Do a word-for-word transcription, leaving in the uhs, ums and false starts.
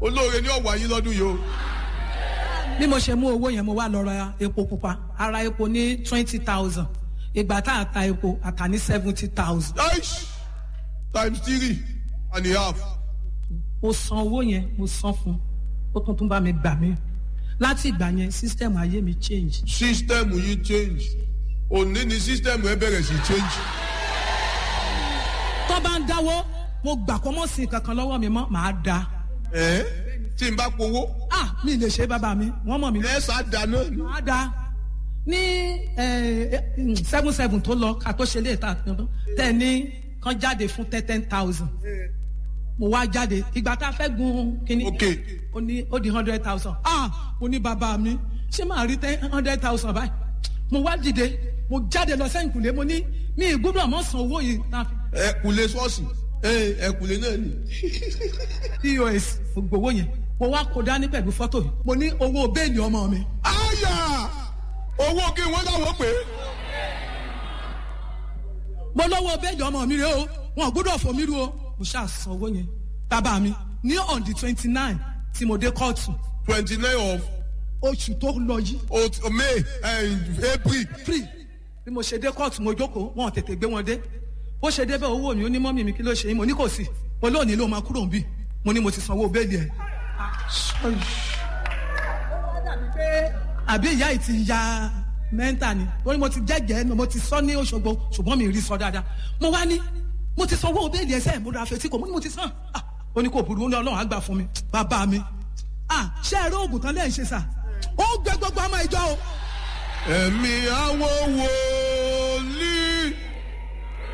olóore ní ọ̀wà yín lọ́dún yìí o. bí mo ṣe mú owó yẹn mo wá lọ ra epo pupa ara epo ní twenty thousand ìgbà tá a ta epo àtà ní seventy thousand. times three and a half. mo san owó yẹn mo san fún ó tún tún bá mi gbà mí láti ìgbà yẹn system ayé mi change. system yìí change òní ni system ẹ bẹ̀rẹ̀ sí change. tó bá ń dáwó mo gbà kó mọ̀ sí kankan lọ́wọ́ mi mọ́ màá da. ẹ tí n bá powó. ah mi lè ṣe bàbá mi wọ́n mọ̀ mi. ẹ sá dáná. màá da ní seven seven tó lọ ká tó ṣe lè ta tẹ ní kan jáde fún ten thousand mo wá jáde ìgbà tá a fẹ́ gun kínní ó ní ó di hundred thousand ah mo ní bàbá mi ṣé màá rí ten hundred thousand báyìí mo wá dìde mo jáde lọ sẹ́yìn kùlé mo ní mi ìgbúdọ̀ mọ̀ san owó yìí. ẹ kùlé ṣọ́ọ̀ṣì ẹ kùlé náà ni. pos mo gbowó yẹn mo wá kó dání pẹ̀lú fọ́tò yìí mo ní owó bẹ́ẹ̀ni ọmọ mi. àyà owó kí wọ́n dáwọ́ pé. mo lọ́wọ́ bẹ́ẹ̀ni ọmọ mi rẹ o wọn ò gbúdọ̀ fò mí ru o mo ṣáà san owó yẹn bàbá mi ní on the twenty nine tí mo dé kóòtù. twenty nine of. oṣù tó lọ yìí. o may april. free bí mo ṣe dé kóòtù mo jókòó wọn tètè gbé wọn dé bó ṣe débẹ̀ owó mi ó ní mọ́mì mi kí ló ṣe yín mo ní kò sí mo lónìí ló máa kúrò níbí mo ní mo ti sanwó bẹ́ẹ̀lì ẹ̀. àbí ìyá yìí ti ya mẹ́ńtà ni wọ́n ní mo ti jẹ́jẹ́ mo ti sọ ní Òṣogbo ṣùgbọ́n mi rí sọ dáadáa mo wá ní mo ti sanwó bẹ́ẹ̀lì ẹsẹ̀ mo ra fetí kò mo ní mo ti san ó ní kò burú ó ní Ọlọ́run á gbà fún mi bàbá mi ṣé ẹ̀rọ oògùn tán lẹ́yìn ṣe sà ó gbẹ gbogbo ọmọ ìjọ o. ẹ̀mí awo wo.